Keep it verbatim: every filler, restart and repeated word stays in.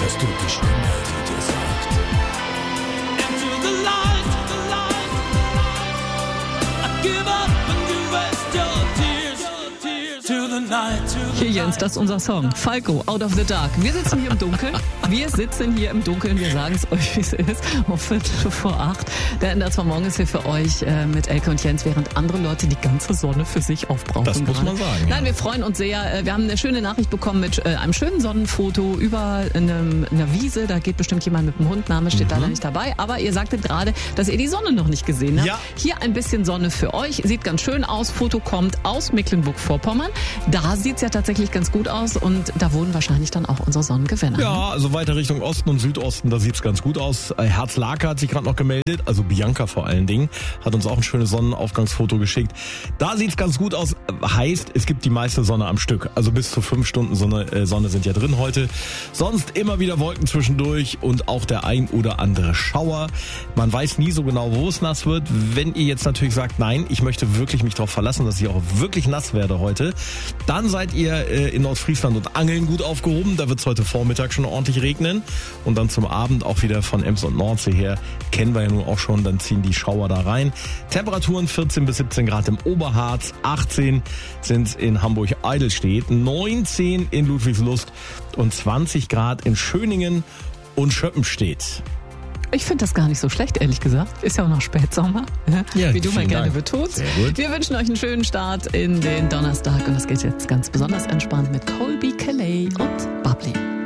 Das tut die Stimme, die dir sagt. Into the light, the light, I give up and you waste your tears, tears to the night, to the Hier Jens, das ist unser Song. Falco, Out of the Dark. Wir sitzen hier im Dunkeln. Wir sitzen hier im Dunkeln. Wir sagen es euch, wie es ist. Um Viertel vor acht. Der Ender von morgen ist hier für euch äh, mit Elke und Jens, während andere Leute die ganze Sonne für sich aufbrauchen. Das muss gerade. man sagen. Nein, ja. wir freuen uns sehr. Äh, Wir haben eine schöne Nachricht bekommen mit äh, einem schönen Sonnenfoto über einem, einer Wiese. Da geht bestimmt jemand mit dem Hund. Name steht Mhm. leider nicht dabei. Aber ihr sagtet gerade, dass ihr die Sonne noch nicht gesehen habt. Ja. Hier ein bisschen Sonne für euch. Sieht ganz schön aus. Foto kommt aus Mecklenburg-Vorpommern. Da sieht es ja tatsächlich ganz gut aus. Und da wohnen wahrscheinlich dann auch unsere Sonnengewinner. Ja, also weiter Richtung Osten und Südosten, da sieht's ganz gut aus. Äh, Herzlake hat sich gerade noch gemeldet, also Bianca vor allen Dingen, hat uns auch ein schönes Sonnenaufgangsfoto geschickt. Da sieht's ganz gut aus, heißt, es gibt die meiste Sonne am Stück. Also bis zu fünf Stunden Sonne, äh, Sonne sind ja drin heute. Sonst immer wieder Wolken zwischendurch und auch der ein oder andere Schauer. Man weiß nie so genau, wo es nass wird. Wenn ihr jetzt natürlich sagt, nein, ich möchte wirklich mich darauf verlassen, dass ich auch wirklich nass werde heute, dann seid ihr äh, in Nordfriesland und Angeln gut aufgehoben. Da wird's heute Vormittag schon ordentlich regnen. Und dann zum Abend auch wieder von Ems und Nordsee her, kennen wir ja nun auch schon, dann ziehen die Schauer da rein. Temperaturen vierzehn bis siebzehn Grad im Oberharz, achtzehn sind in Hamburg-Eidelstedt, neunzehn in Ludwigslust und zwanzig Grad in Schöningen und Schöppenstedt. Ich finde das gar nicht so schlecht, ehrlich gesagt. Ist ja auch noch Spätsommer, Ja, wie du mal vielen gerne Dank. betonst. Sehr gut. Wir wünschen euch einen schönen Start in den Donnerstag und das geht jetzt ganz besonders entspannt mit Colby Kelly und Bubbly.